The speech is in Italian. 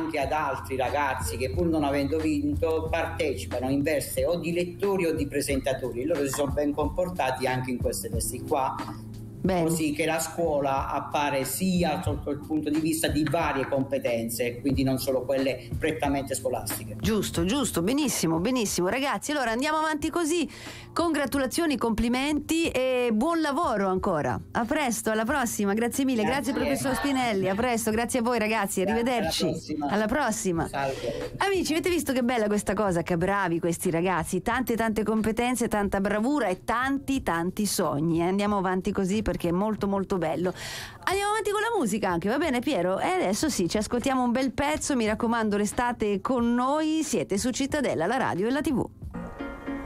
anche ad altri ragazzi che pur non avendo vinto partecipano in veste o di lettori o di presentatori. Loro si sono ben comportati anche in queste vesti qua. Bene. Così che la scuola appare sia sotto il punto di vista di varie competenze, quindi non solo quelle prettamente scolastiche. Giusto, benissimo ragazzi, allora andiamo avanti così, congratulazioni, complimenti e buon lavoro ancora. A presto, alla prossima, grazie mille. Grazie professor Spinelli, a presto, grazie a voi ragazzi, arrivederci, alla prossima. Salve. Amici, avete visto che bella questa cosa, che bravi questi ragazzi, tante competenze, tanta bravura e tanti sogni, andiamo avanti così perché è molto bello. Andiamo avanti con la musica anche, va bene Piero? E adesso sì, ci ascoltiamo un bel pezzo, mi raccomando restate con noi, siete su Cittadella, la radio e la TV.